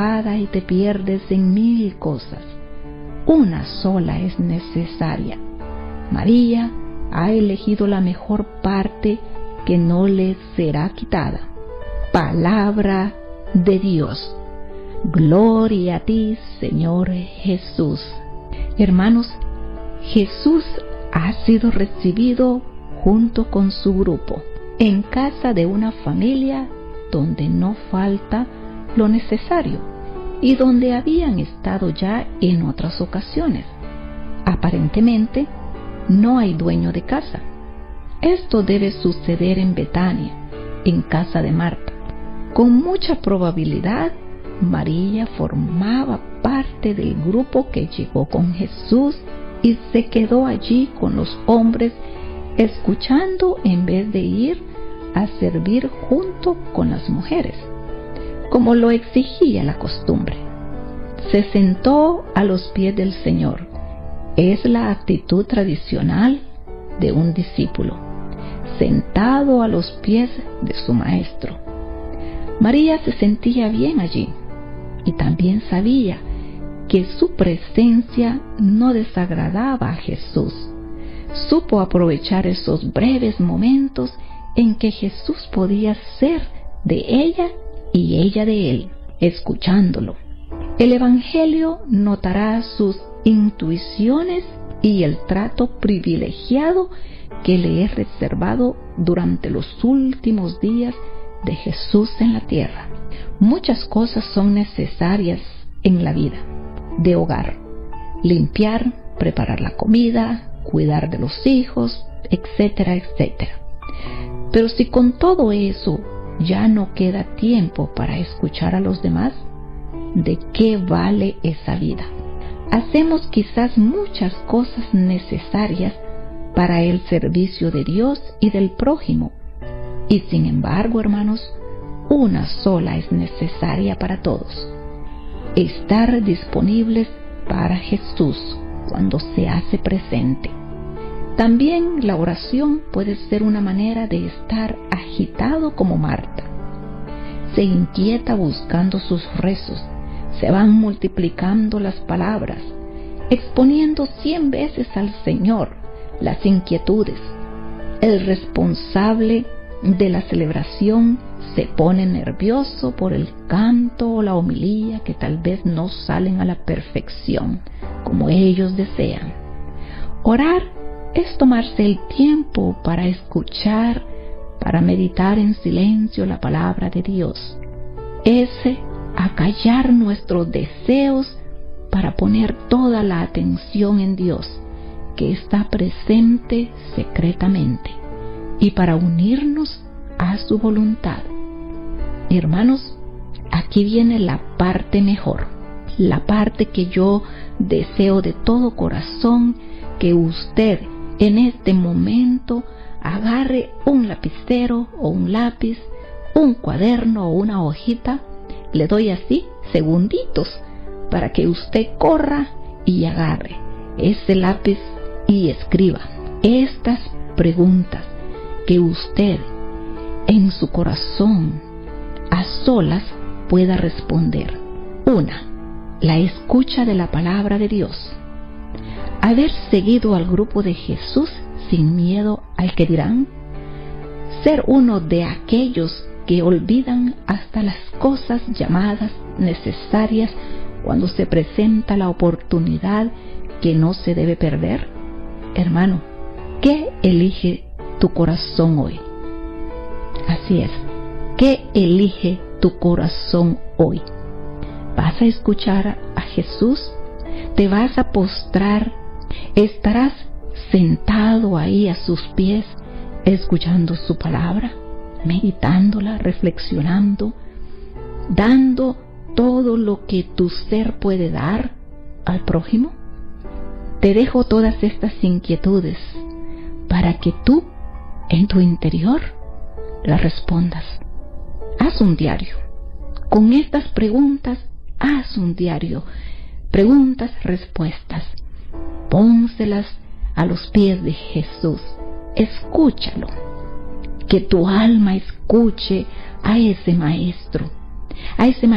y te pierdes en mil cosas. Una sola es necesaria. María ha elegido la mejor parte que no le será quitada. Palabra de Dios. Gloria a ti, Señor Jesús. Hermanos, Jesús ha sido recibido junto con su grupo en casa de una familia donde no falta lo necesario y donde habían estado ya en otras ocasiones. Aparentemente, no hay dueño de casa. Esto debe suceder en Betania, en casa de Marta. Con mucha probabilidad, María formaba parte del grupo que llegó con Jesús y se quedó allí con los hombres, escuchando en vez de ir a servir junto con las mujeres, como lo exigía la costumbre. Se sentó a los pies del Señor. Es la actitud tradicional de un discípulo, sentado a los pies de su maestro. María se sentía bien allí y también sabía que su presencia no desagradaba a Jesús. Supo aprovechar esos breves momentos en que Jesús podía ser de ella y ella de él, escuchándolo. El Evangelio notará sus intuiciones y el trato privilegiado que le es reservado durante los últimos días de Jesús en la tierra. Muchas cosas son necesarias en la vida de hogar: limpiar, preparar la comida, cuidar de los hijos, etcétera, etcétera. Pero si con todo eso ya no queda tiempo para escuchar a los demás, ¿de qué vale esa vida? Hacemos quizás muchas cosas necesarias para el servicio de Dios y del prójimo, y sin embargo, hermanos, una sola es necesaria para todos: estar disponibles para Jesús cuando se hace presente. También la oración puede ser una manera de estar agitado como Marta. Se inquieta buscando sus rezos, se van multiplicando las palabras, exponiendo 100 veces al Señor las inquietudes. El responsable de la celebración se pone nervioso por el canto o la homilía que tal vez no salen a la perfección como ellos desean. Orar es tomarse el tiempo para escuchar, para meditar en silencio la palabra de Dios. Es acallar nuestros deseos para poner toda la atención en Dios, que está presente secretamente, y para unirnos a su voluntad. Hermanos, aquí viene la parte mejor, la parte que yo deseo de todo corazón que usted en este momento agarre un lapicero o un lápiz, un cuaderno o una hojita. Le doy así segunditos para que usted corra y agarre ese lápiz y escriba estas preguntas que usted en su corazón a solas pueda responder. 1. La escucha de la palabra de Dios. Haber seguido al grupo de Jesús sin miedo al que dirán. Ser uno de aquellos que olvidan hasta las cosas llamadas necesarias cuando se presenta la oportunidad que no se debe perder. Hermano, ¿qué elige tu corazón hoy? Así es, ¿qué elige tu corazón hoy? ¿Vas a escuchar a Jesús? ¿Te vas a postrar? ¿Estarás sentado ahí a sus pies, escuchando su palabra, meditándola, reflexionando, dando todo lo que tu ser puede dar al prójimo? Te dejo todas estas inquietudes para que tú, en tu interior, las respondas. Haz un diario. Con estas preguntas, haz un diario. Preguntas, respuestas. Pónselas a los pies de Jesús. Escúchalo. Que tu alma escuche a ese maestro,